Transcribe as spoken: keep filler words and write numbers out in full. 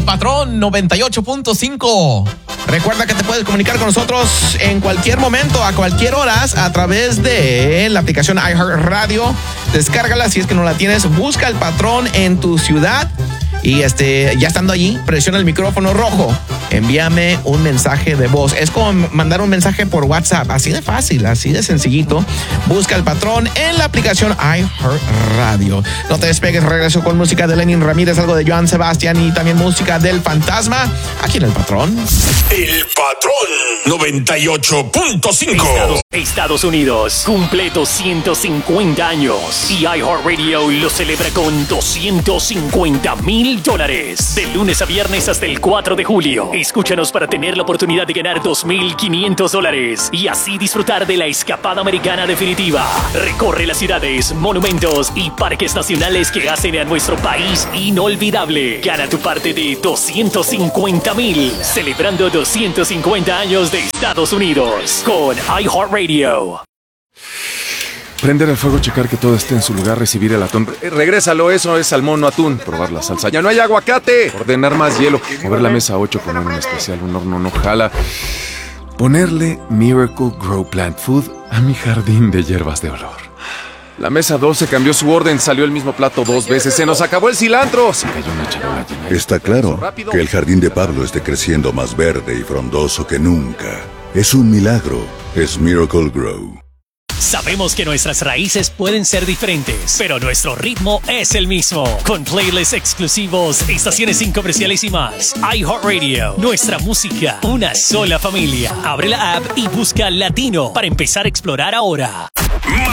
Patrón noventa y ocho punto cinco. Recuerda que te puedes comunicar con nosotros en cualquier momento, a cualquier hora, a través de la aplicación iHeartRadio. Descárgala si es que no la tienes. Busca el Patrón en tu ciudad. Y este, ya estando allí, presiona el micrófono rojo. Envíame un mensaje de voz. Es como mandar un mensaje por WhatsApp. Así de fácil, así de sencillito. Busca el Patrón en la aplicación iHeartRadio. No te despegues, regreso con música de Lenin Ramírez, algo de Joan Sebastián y también música del Fantasma. Aquí en el Patrón. El Patrón noventa y ocho punto cinco. Estados, Estados Unidos cumple doscientos cincuenta años y iHeartRadio lo celebra con doscientos cincuenta mil dólares. De lunes a viernes hasta el cuatro de julio. Escúchanos para tener la oportunidad de ganar dos mil quinientos dólares y así disfrutar de la escapada americana definitiva. Recorre las ciudades, monumentos y parques nacionales que hacen a nuestro país inolvidable. Gana tu parte de doscientos cincuenta mil, celebrando doscientos cincuenta años de Estados Unidos con iHeartRadio. Prender el fuego, checar que todo esté en su lugar, recibir el atún. Eh, regrésalo, eso es salmón, no atún. Probar la salsa. ¡Ya no hay aguacate! Ordenar más hielo. Mover la mesa ocho, poner un especial, un horno no jala. Ponerle Miracle Grow Plant Food a mi jardín de hierbas de olor. La mesa doce cambió su orden, salió el mismo plato dos veces. ¡Se nos acabó el cilantro! Se cayó una charola llena. Está claro que el jardín de Pablo esté creciendo más verde y frondoso que nunca. Es un milagro. Es Miracle Grow. Sabemos que nuestras raíces pueden ser diferentes, pero nuestro ritmo es el mismo. Con playlists exclusivos, estaciones sin comerciales y más. iHeartRadio, nuestra música, una sola familia. Abre la app y busca Latino para empezar a explorar ahora.